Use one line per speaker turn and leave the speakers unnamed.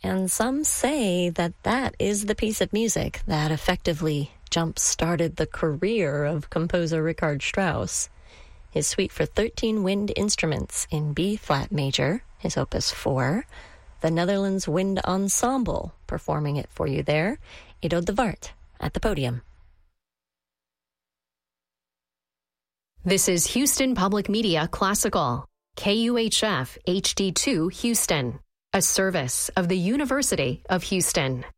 And some say that that is the piece of music that effectively jump-started the career of composer Richard Strauss. His suite for 13 wind instruments in B-flat major, his opus 4, the Netherlands Wind Ensemble performing it for you there, Ido de Wart at the podium.
This is Houston Public Media Classical, KUHF HD2 Houston, a service of the University of Houston.